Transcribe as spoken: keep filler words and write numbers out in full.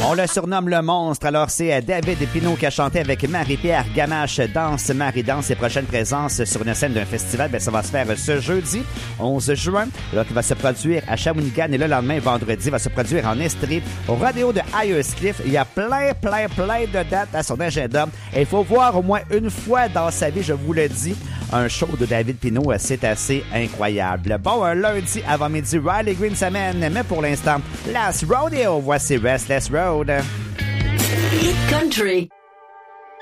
On le surnomme le monstre. Alors, c'est David Pinault qui a chanté avec Marie-Pierre Gamache, Danse, Marie Danse. Ses prochaines présences sur une scène d'un festival, ben, ça va se faire ce jeudi, onze juin. Là, qui va se produire à Shawinigan. Et le lendemain, vendredi, va se produire en Estrie, au rodéo de Ayerscliff. Il y a plein, plein, plein de dates à son agenda. Et il faut voir au moins une fois dans sa vie, je vous le dis, un show de David Pinault. C'est assez incroyable. Bon, un lundi avant midi, Riley Green s'amène. Mais pour l'instant, Last Rodeo. Voici Restless Road. Hit Country.